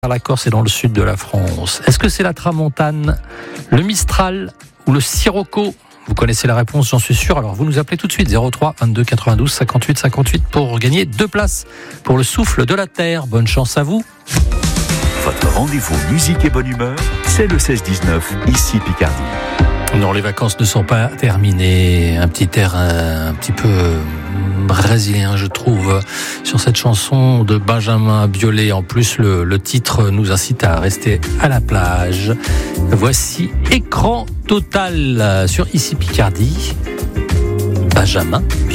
la Corse et dans le sud de la France. Est-ce que c'est la tramontane, le Mistral ou le Sirocco ? Vous connaissez la réponse, j'en suis sûr. Alors vous nous appelez tout de suite 03 22 92 58 58 pour gagner 2 places pour le souffle de la terre. Bonne chance à vous. Votre rendez-vous musique et bonne humeur, c'est le 16-19, ici Picardie. Non, les vacances ne sont pas terminées. Un petit air un petit peu brésilien, je trouve, sur cette chanson de Benjamin Biolay. En plus, le titre nous incite à rester à la plage. Voici Écran total sur Ici Picardie. Benjamin